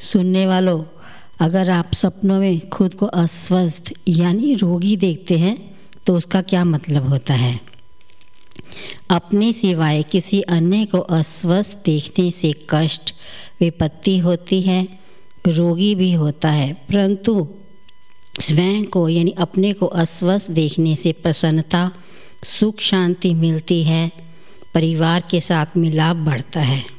सुनने वालों, अगर आप सपनों में खुद को अस्वस्थ यानी रोगी देखते हैं तो उसका क्या मतलब होता है। अपने सिवाय किसी अन्य को अस्वस्थ देखने से कष्ट, विपत्ति होती है, रोगी भी होता है, परंतु स्वयं को यानी अपने को अस्वस्थ देखने से प्रसन्नता, सुख, शांति मिलती है, परिवार के साथ मिलाप बढ़ता है।